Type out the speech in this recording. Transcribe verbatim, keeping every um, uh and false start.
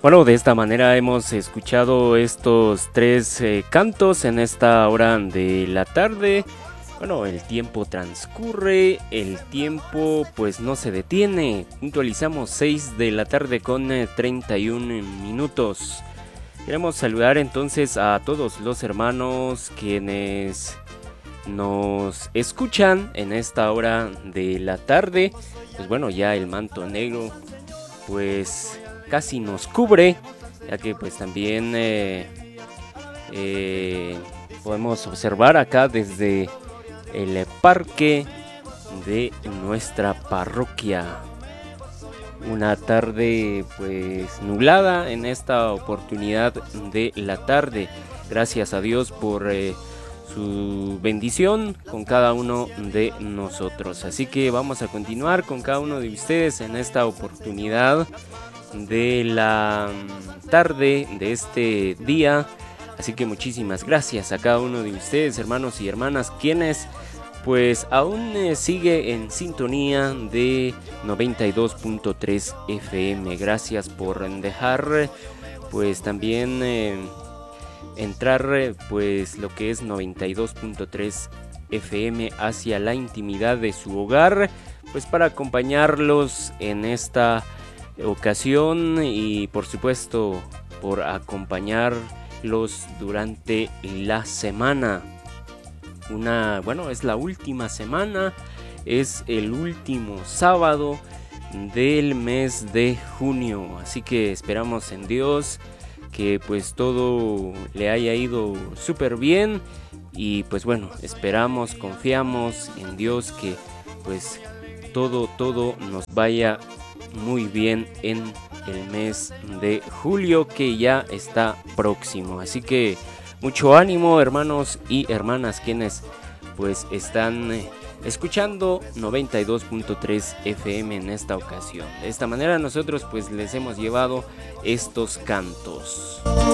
Bueno, de esta manera hemos escuchado estos tres eh, cantos en esta hora de la tarde. Bueno, el tiempo transcurre, el tiempo pues no se detiene. Puntualizamos seis de la tarde con eh, treinta y un minutos. Queremos saludar entonces a todos los hermanos quienes nos escuchan en esta hora de la tarde. Pues bueno, ya el manto negro pues casi nos cubre, ya que pues también eh, eh, podemos observar acá desde el parque de nuestra parroquia una tarde pues nublada en esta oportunidad de la tarde. Gracias a Dios por eh, su bendición con cada uno de nosotros. Así que vamos a continuar con cada uno de ustedes en esta oportunidad de la tarde de este día. Así que muchísimas gracias a cada uno de ustedes, hermanos y hermanas, quienes pues aún eh, sigue en sintonía de noventa y dos punto tres F M. Gracias por dejar pues también eh, entrar pues lo que es noventa y dos punto tres F M hacia la intimidad de su hogar, pues para acompañarlos en esta ocasión y por supuesto por acompañarlos durante la semana. Una, bueno, es la última semana, es el último sábado del mes de junio, así que esperamos en Dios que pues todo le haya ido súper bien y pues bueno, esperamos, confiamos en Dios que pues todo, todo nos vaya muy bien en el mes de julio que ya está próximo. Así que mucho ánimo, hermanos y hermanas quienes pues están eh, escuchando noventa y dos punto tres F M en esta ocasión. De esta manera nosotros pues les hemos llevado estos cantos.